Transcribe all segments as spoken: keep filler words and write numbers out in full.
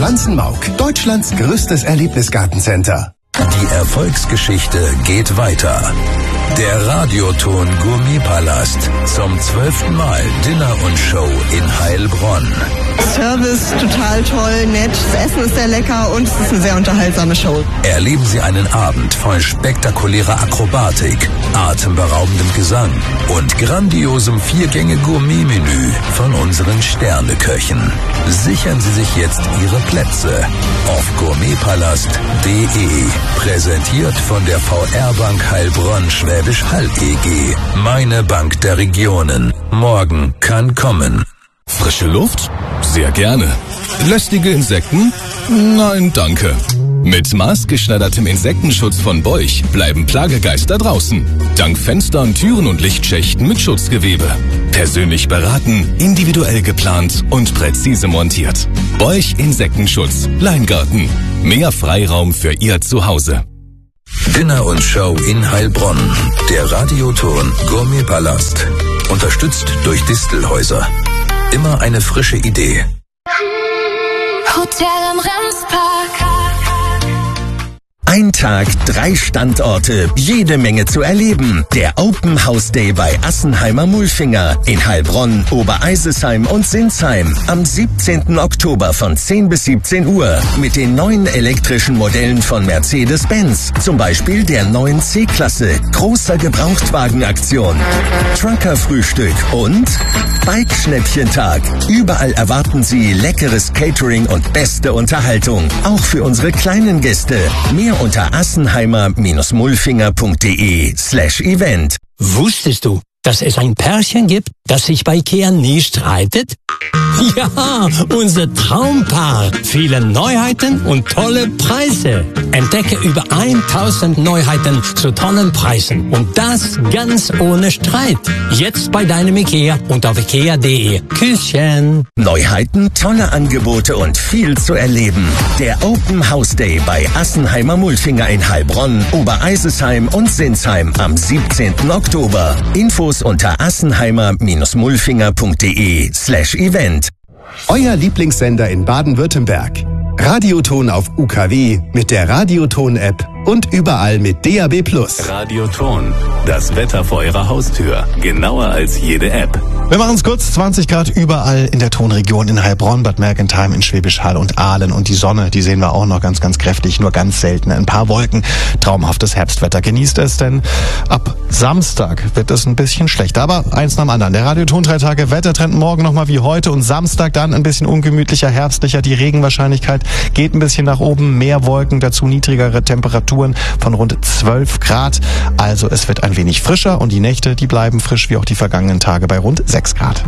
Pflanzenmauk, Deutschlands größtes Erlebnisgartencenter. Die Erfolgsgeschichte geht weiter. Der Radioton Gourmetpalast zum zwölften Mal Dinner und Show in Heilbronn. Service total toll, nett, das Essen ist sehr lecker und es ist eine sehr unterhaltsame Show. Erleben Sie einen Abend voll spektakulärer Akrobatik, atemberaubendem Gesang und grandiosem Viergänge-Gourmet-Menü von unseren Sterneköchen. Sichern Sie sich jetzt Ihre Plätze auf gourmetpalast punkt de. Präsentiert von der V R-Bank Heilbronn-Schwäbisch Hall E G. Meine Bank der Regionen. Morgen kann kommen. Frische Luft? Sehr gerne. Lästige Insekten? Nein, danke. Mit maßgeschneidertem Insektenschutz von Beuch bleiben Plagegeister draußen. Dank Fenstern, Türen und Lichtschächten mit Schutzgewebe. Persönlich beraten, individuell geplant und präzise montiert. Beuch Insektenschutz. Leingarten. Mehr Freiraum für Ihr Zuhause. Dinner und Show in Heilbronn. Der Radioton Gourmetpalast. Unterstützt durch Distelhäuser. Immer eine frische Idee. Hotel am Remspark. Ein Tag, drei Standorte, jede Menge zu erleben. Der Open House Day bei Assenheimer Mulfinger in Heilbronn, Obereisesheim und Sinsheim am siebzehnten Oktober von zehn bis siebzehn Uhr mit den neuen elektrischen Modellen von Mercedes-Benz. Zum Beispiel der neuen C-Klasse, großer Gebrauchtwagenaktion, Trucker-Frühstück und Bike-Schnäppchentag. Überall erwarten Sie leckeres Catering und beste Unterhaltung. Auch für unsere kleinen Gäste. Mehr unter assenheimer-mulfinger.de slash event. Wusstest du, dass es ein Pärchen gibt, das sich bei Ikea nie streitet? Ja, unser Traumpaar. Viele Neuheiten und tolle Preise. Entdecke über tausend Neuheiten zu tollen Preisen. Und das ganz ohne Streit. Jetzt bei deinem Ikea und auf ikea punkt de. Küsschen. Neuheiten, tolle Angebote und viel zu erleben. Der Open House Day bei Assenheimer Mulfinger in Heilbronn, Obereisesheim und Sinsheim am siebzehnten Oktober. Infos unter assenheimer-mulfinger.de slash event. Euer Lieblingssender in Baden-Württemberg. Radioton auf U K W mit der Radioton-App und überall mit D A B plus. Radioton, das Wetter vor Ihrer Haustür. Genauer als jede App. Wir machen es kurz, zwanzig Grad überall in der Tonregion in Heilbronn, Bad Mergentheim, in Schwäbisch Hall und Aalen. Und die Sonne, die sehen wir auch noch ganz, ganz kräftig, nur ganz selten. Ein paar Wolken, traumhaftes Herbstwetter. Genießt es, denn ab Samstag wird es ein bisschen schlechter. Aber eins nach dem anderen. Der Radioton drei Tage Wettertrend morgen nochmal wie heute und Samstag dann ein bisschen ungemütlicher, herbstlicher. Die Regenwahrscheinlichkeit geht ein bisschen nach oben, mehr Wolken, dazu niedrigere Temperaturen von rund zwölf Grad. Also es wird ein wenig frischer und die Nächte, die bleiben frisch wie auch die vergangenen Tage bei rund sechs Grad.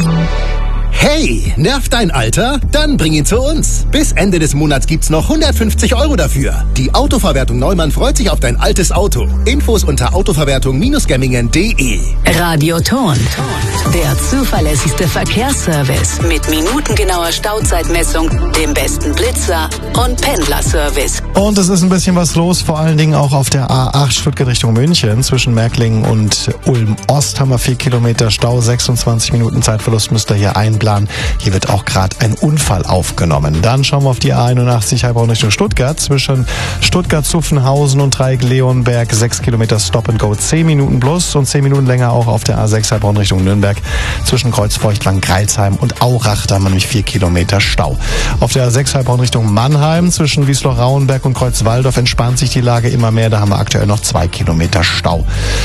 Hey, nervt dein Alter? Dann bring ihn zu uns. Bis Ende des Monats gibt's noch hundertfünfzig Euro dafür. Die Autoverwertung Neumann freut sich auf dein altes Auto. Infos unter autoverwertung-gemmingen punkt de. Radioton, der zuverlässigste Verkehrsservice mit minutengenauer Stauzeitmessung, dem besten Blitzer und Pendlerservice. Und es ist ein bisschen was los, vor allen Dingen auch auf der A acht Stuttgart Richtung München. Zwischen Märklingen und Ulm-Ost haben wir vier Kilometer Stau, sechsundzwanzig Minuten Zeitverlust müsst ihr hier einplanen. Hier wird auch gerade ein Unfall aufgenommen. Dann schauen wir auf die A einundachtzig Heilbronn Richtung Stuttgart. Zwischen Stuttgart-Zuffenhausen und Dreieck-Leonberg sechs Kilometer Stop and Go, zehn Minuten plus und zehn Minuten länger auch auf der A sechs Heilbronn Richtung Nürnberg. Zwischen Kreuzfeuchtlang, Greilsheim und Aurach, da haben wir nämlich vier Kilometer Stau. Auf der A sechs Heilbronn Richtung Mannheim zwischen Wiesloch-Rauenberg und Kreuzwaldorf entspannt sich die Lage immer mehr. Da haben wir aktuell noch zwei Kilometer Stau.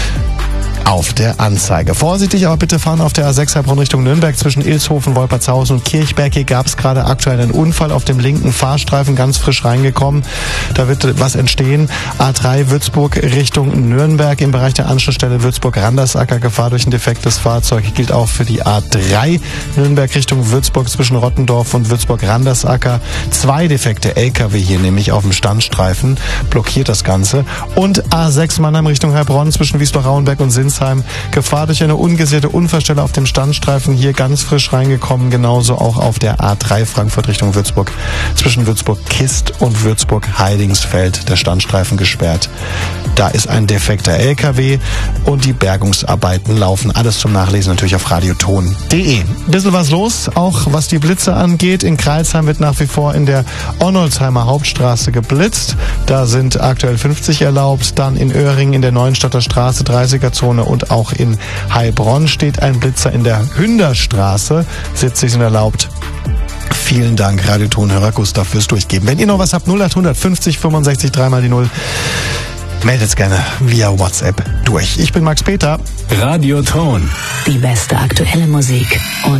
Auf der Anzeige. Vorsichtig, aber bitte fahren auf der A sechs Heilbronn Richtung Nürnberg zwischen Ilshofen, Wolpertshausen und Kirchberg. Hier gab es gerade aktuell einen Unfall auf dem linken Fahrstreifen, ganz frisch reingekommen. Da wird was entstehen. A drei Würzburg Richtung Nürnberg im Bereich der Anschlussstelle Würzburg-Randersacker. Gefahr durch ein defektes Fahrzeug gilt auch für die A drei Nürnberg Richtung Würzburg zwischen Rottendorf und Würzburg-Randersacker. Zwei defekte L K W hier nämlich auf dem Standstreifen. Blockiert das Ganze. Und A sechs Mannheim Richtung Heilbronn zwischen Wiesloch-Rauenberg und Sins Sinsheim. Gefahr durch eine ungesicherte Unfallstelle auf dem Standstreifen, hier ganz frisch reingekommen. Genauso auch auf der A drei Frankfurt Richtung Würzburg. Zwischen Würzburg-Kist und Würzburg-Heidingsfeld der Standstreifen gesperrt. Da ist ein defekter L K W und die Bergungsarbeiten laufen. Alles zum Nachlesen natürlich auf radioton punkt de. Bisschen was los, auch was die Blitze angeht. In Crailsheim wird nach wie vor in der Onnolsheimer Hauptstraße geblitzt. Da sind aktuell fünfzig erlaubt. Dann in Öhringen in der Neuenstadter Straße dreißiger-Zone und auch in Heilbronn steht ein Blitzer in der Hünderstraße. siebzig sind erlaubt. Vielen Dank, Radiotonhörer Gustav, fürs Durchgeben. Wenn ihr noch was habt, null acht fünfzig fünfundsechzig drei mal die null. Meldet's gerne via WhatsApp durch. Ich bin Max Peter. Radioton. Die beste aktuelle Musik und